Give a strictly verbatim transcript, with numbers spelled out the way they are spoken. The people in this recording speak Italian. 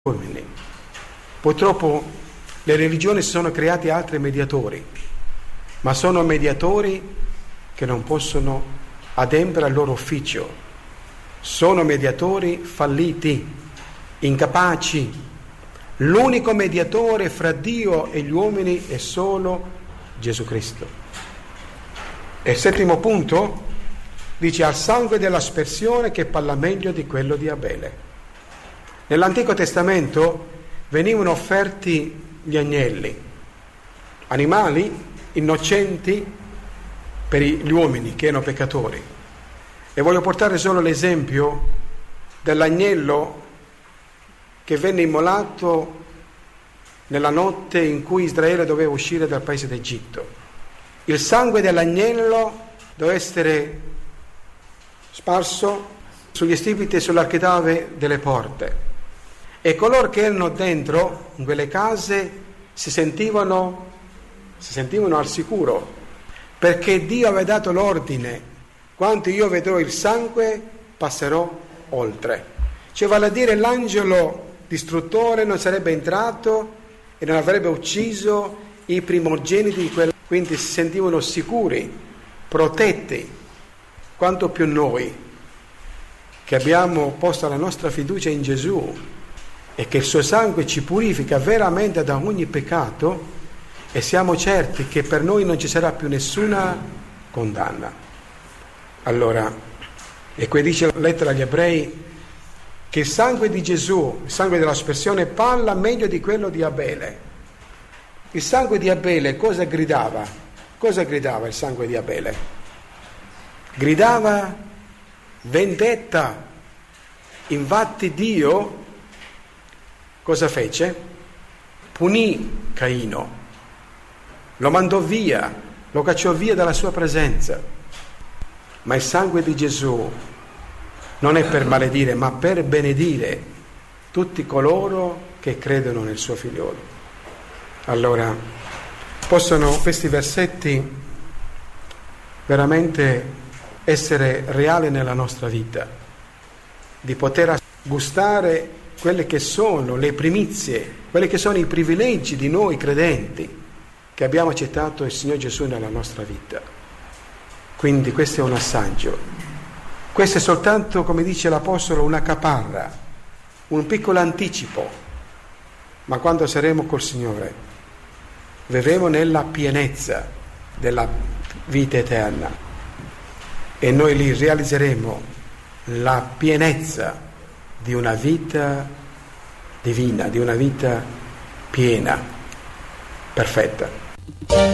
uomini. Purtroppo le religioni si sono create altri mediatori, ma sono mediatori che non possono adempiere al loro ufficio. Sono mediatori falliti, incapaci. L'unico mediatore fra Dio e gli uomini è solo Gesù Cristo. E il settimo punto dice: al sangue dell'aspersione che parla meglio di quello di Abele. Nell'Antico Testamento venivano offerti gli agnelli, animali innocenti per gli uomini che erano peccatori. E voglio portare solo l'esempio dell'agnello che venne immolato nella notte in cui Israele doveva uscire dal paese d'Egitto. Il sangue dell'agnello doveva essere sparso sugli stipiti e sull'architrave delle porte. E coloro che erano dentro in quelle case si sentivano, si sentivano al sicuro, perché Dio aveva dato l'ordine: quando io vedrò il sangue passerò oltre. Cioè, vale a dire, l'angelo distruttore non sarebbe entrato e non avrebbe ucciso i primogeniti di quella. Quindi si sentivano sicuri, protetti. Quanto più noi che abbiamo posto la nostra fiducia in Gesù e che il suo sangue ci purifica veramente da ogni peccato, e siamo certi che per noi non ci sarà più nessuna condanna. Allora, e qui dice la lettera agli Ebrei che il sangue di Gesù, il sangue dell'aspersione, parla meglio di quello di Abele. Il sangue di Abele cosa gridava? Cosa gridava il sangue di Abele? Gridava vendetta. Infatti Dio cosa fece? Punì Caino, lo mandò via, lo cacciò via dalla sua presenza. Ma il sangue di Gesù non è per maledire, ma per benedire tutti coloro che credono nel suo figliolo. Allora, possono questi versetti veramente essere reali nella nostra vita, di poter gustare quelle che sono le primizie, quelli che sono i privilegi di noi credenti che abbiamo accettato il Signore Gesù nella nostra vita. Quindi questo è un assaggio. Questo è soltanto, come dice l'Apostolo, una caparra, un piccolo anticipo. Ma quando saremo col Signore vivremo nella pienezza della vita eterna, e noi lì realizzeremo la pienezza di una vita divina, di una vita piena, perfetta.